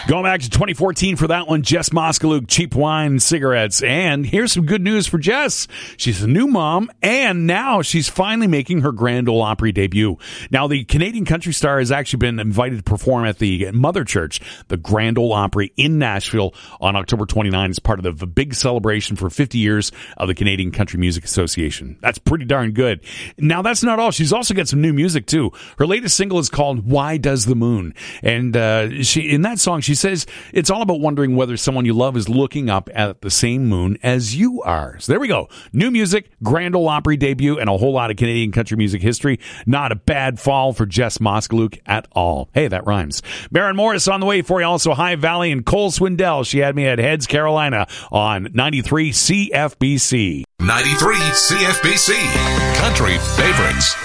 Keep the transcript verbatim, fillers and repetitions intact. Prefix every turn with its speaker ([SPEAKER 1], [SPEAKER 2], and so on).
[SPEAKER 1] Going back to twenty fourteen for that one, Jess Moskaluk, Cheap Wine Cigarettes. And here's some good news for Jess. She's a new mom, and now she's finally making her Grand Ole Opry debut. Now, the Canadian country star has actually been invited to perform at the Mother Church, the Grand Ole Opry in Nashville on October twenty-ninth as part of the big celebration for fifty years of the Canadian Country Music Association. That's pretty darn good. Now, that's not all. She's also got some new music, too. Her latest single is called Why Does the Moon? And uh, she in that song, she says it's all about wondering whether someone you love is looking up at the same moon as you are. So there we go. New music, Grand Ole Opry debut, and a whole lot of Canadian country music history. Not a bad fall for Jess Moskaluk at all. Hey, that rhymes. Baron Morris on the way for you. Also, High Valley and Cole Swindell. She had me at Heads, Carolina on ninety-three C F B C.
[SPEAKER 2] ninety-three C F B C. Country Favorites.